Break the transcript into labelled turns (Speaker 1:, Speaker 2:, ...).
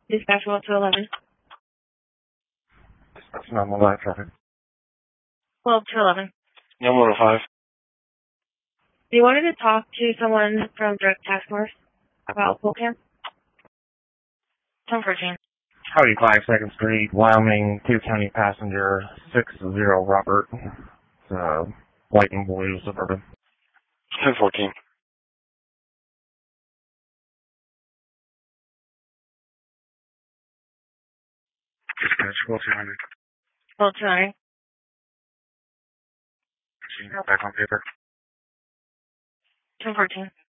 Speaker 1: Dispatch 12 to 11.
Speaker 2: Dispatch 911 traffic.
Speaker 1: 12 to 11.
Speaker 2: Yeah, 105.
Speaker 1: You wanted to talk to someone from Drug Task Force about Spokane? 1014.
Speaker 2: Howdy, 52nd Street, Wyoming, 2 County passenger, 60 Robert. It's white and blue Suburban. 1014. Dispatch 1200.
Speaker 1: 12 to 9.
Speaker 2: Back on paper.
Speaker 1: 1014.